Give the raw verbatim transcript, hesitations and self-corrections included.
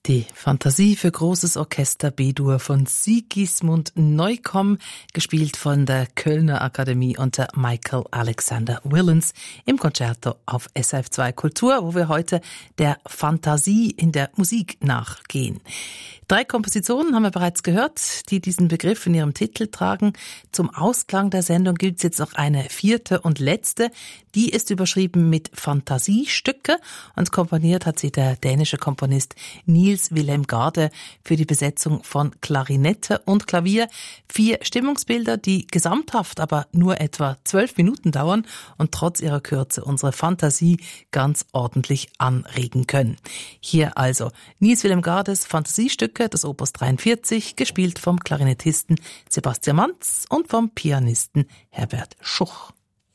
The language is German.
Die Fantasie für großes Orchester B-Dur von Sigismund Neukomm, gespielt von der Kölner Akademie unter Michael Alexander Willens im Concerto auf S R F zwei Kultur, wo wir heute der Fantasie in der Musik nachgehen. Drei Kompositionen haben wir bereits gehört, die diesen Begriff in ihrem Titel tragen. Zum Ausklang der Sendung gibt es jetzt noch eine vierte und letzte. Die ist überschrieben mit Fantasiestücke und komponiert hat sie der dänische Komponist Niels Wilhelm Gade für die Besetzung von Klarinette und Klavier. Vier Stimmungsbilder, die gesamthaft aber nur etwa zwölf Minuten dauern und trotz ihrer Kürze unsere Fantasie ganz ordentlich anregen können. Hier also Niels Wilhelm Gades Fantasiestücke, das Opus dreiundvierzig, gespielt vom Klarinettisten Sebastian Manz und vom Pianisten Herbert Schuch.